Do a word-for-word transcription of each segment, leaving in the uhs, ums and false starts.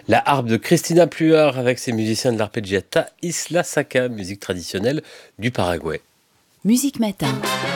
La harpe de Cristina Pluart avec ses musiciens de l'arpeggiata Isla Saka, musique traditionnelle du Paraguay. Musique Matin.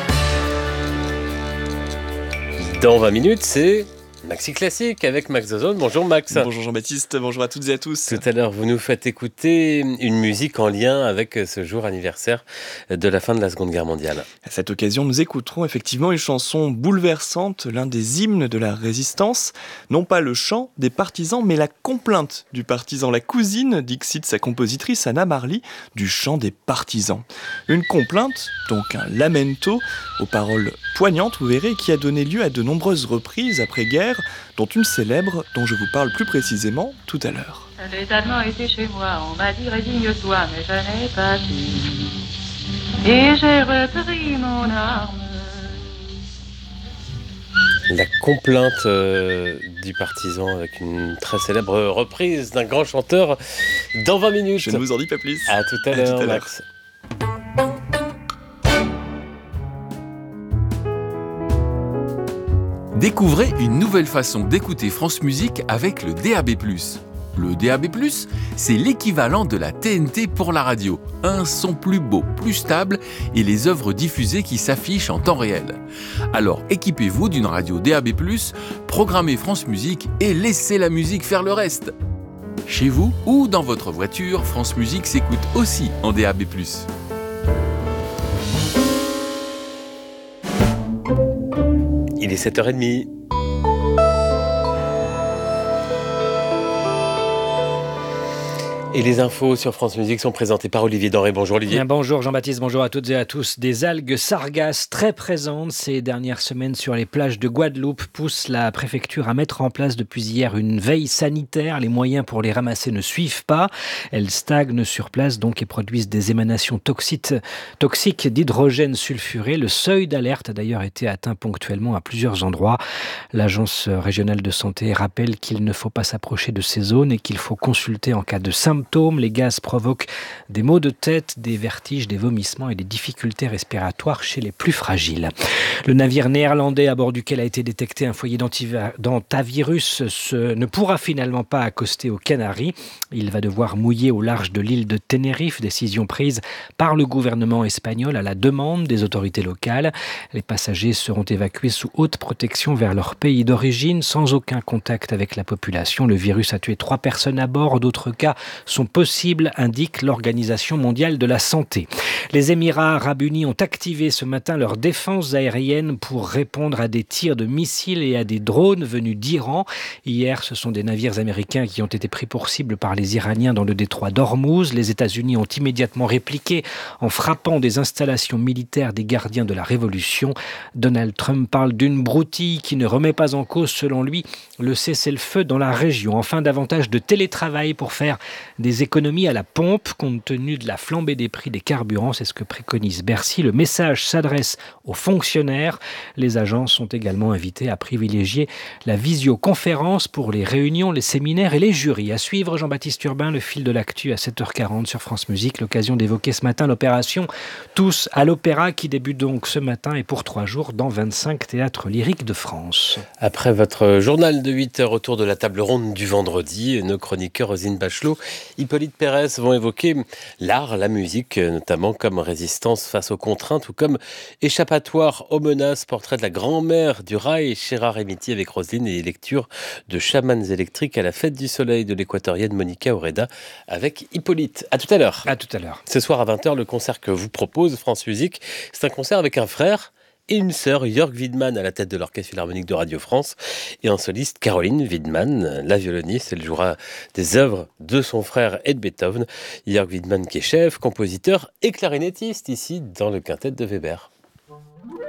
Dans vingt minutes, c'est Maxi Classique avec Max Zozone. Bonjour Max. Bonjour Jean-Baptiste, bonjour à toutes et à tous. Tout à l'heure, vous nous faites écouter une musique en lien avec ce jour anniversaire de la fin de la Seconde Guerre mondiale. À cette occasion, nous écouterons effectivement une chanson bouleversante, l'un des hymnes de la résistance. Non pas le chant des partisans, mais la complainte du partisan, la cousine, dixit sa compositrice Anna Marley, du chant des partisans. Une complainte, donc un lamento, aux paroles poignantes, vous verrez, qui a donné lieu à de nombreuses reprises après-guerre, dont une célèbre dont je vous parle plus précisément tout à l'heure. Les Allemands étaient chez moi, on m'a dit résigne-toi, mais je n'ai pas su. Et j'ai repris mon arme. La complainte euh, du partisan avec une très célèbre reprise d'un grand chanteur dans vingt minutes. Je ne vous en dis pas plus. À tout à, à l'heure, tout à Max. Découvrez une nouvelle façon d'écouter France Musique avec le D A B plus. Le D A B plus, c'est l'équivalent de la T N T pour la radio. Un son plus beau, plus stable et les œuvres diffusées qui s'affichent en temps réel. Alors équipez-vous d'une radio D A B plus, programmez France Musique et laissez la musique faire le reste. Chez vous ou dans votre voiture, France Musique s'écoute aussi en D A B plus. Il est sept heures trente. Et les infos sur France Musique sont présentées par Olivier Denré. Bonjour Olivier. Bien, bonjour Jean-Baptiste, bonjour à toutes et à tous. Des algues sargasses très présentes ces dernières semaines sur les plages de Guadeloupe poussent la préfecture à mettre en place depuis hier une veille sanitaire. Les moyens pour les ramasser ne suivent pas. Elles stagnent sur place donc et produisent des émanations toxiques, toxiques d'hydrogène sulfuré. Le seuil d'alerte a d'ailleurs été atteint ponctuellement à plusieurs endroits. L'agence régionale de santé rappelle qu'il ne faut pas s'approcher de ces zones et qu'il faut consulter en cas de symptômes. Les gaz provoquent des maux de tête, des vertiges, des vomissements et des difficultés respiratoires chez les plus fragiles. Le navire néerlandais à bord duquel a été détecté un foyer d'hantavirus ce, ne pourra finalement pas accoster aux Canaries. Il va devoir mouiller au large de l'île de Tenerife, décision prise par le gouvernement espagnol à la demande des autorités locales. Les passagers seront évacués sous haute protection vers leur pays d'origine, sans aucun contact avec la population. Le virus a tué trois personnes à bord, d'autres cas sont possibles, indique l'Organisation mondiale de la santé. Les Émirats arabes unis ont activé ce matin leurs défenses aériennes pour répondre à des tirs de missiles et à des drones venus d'Iran. Hier, ce sont des navires américains qui ont été pris pour cible par les Iraniens dans le détroit d'Ormuz. Les États-Unis ont immédiatement répliqué en frappant des installations militaires des gardiens de la Révolution. Donald Trump parle d'une broutille qui ne remet pas en cause, selon lui, le cessez-le-feu dans la région. Enfin, davantage de télétravail pour faire des économies à la pompe compte tenu de la flambée des prix des carburants, c'est ce que préconise Bercy. Le message s'adresse aux fonctionnaires. Les agents sont également invités à privilégier la visioconférence pour les réunions, les séminaires et les jurys. À suivre, Jean-Baptiste Urbain, le fil de l'actu à sept heures quarante sur France Musique. L'occasion d'évoquer ce matin l'opération Tous à l'Opéra qui débute donc ce matin et pour trois jours dans vingt-cinq théâtres lyriques de France. Après votre journal de huit heures autour de la table ronde du vendredi, nos chroniqueurs Rosine Bachelot, Hippolyte Pérez vont évoquer l'art, la musique, notamment comme résistance face aux contraintes ou comme échappatoire aux menaces. Portrait de la grand-mère du rail, Gérard Emiti avec Roselyne et lecture de Chamans électriques à la fête du soleil de l'équatorienne Monica Oreda avec Hippolyte. À tout à l'heure. À tout à l'heure. Ce soir à vingt heures, le concert que vous propose France Musique, c'est un concert avec un frère et une sœur, Jörg Widmann à la tête de l'Orchestre Philharmonique de Radio France et en soliste Caroline Widmann, la violoniste. Elle jouera des œuvres de son frère et de Beethoven. Jörg Widmann qui est chef, compositeur et clarinettiste ici dans le quintet de Weber.